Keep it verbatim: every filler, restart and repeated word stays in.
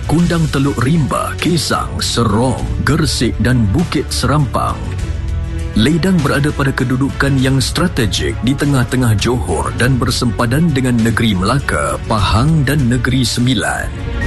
Kundang Teluk Rimba, Kesang, Serong, Gersik dan Bukit Serampang. Leidang berada pada kedudukan yang strategik di tengah-tengah Johor dan bersempadan dengan Negeri Melaka, Pahang dan Negeri Sembilan.